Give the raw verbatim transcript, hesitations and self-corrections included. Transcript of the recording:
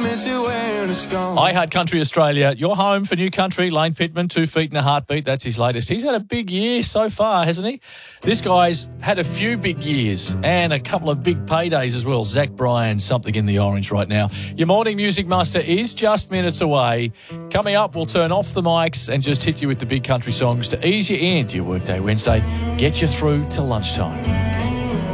miss it when it's gone. I Heart Country Australia, your home for new country. Lane Pittman, Two Feet and a Heartbeat. That's his latest. He's had a big year so far, hasn't he? This guy's had a few big years and a couple of big paydays as well. Zach Bryan, Something in the Orange right now. Your morning music muster is just minutes away. Coming up, we'll turn off the mics and just hit you with the big country songs to ease you into your workday Wednesday, get you through till lunchtime.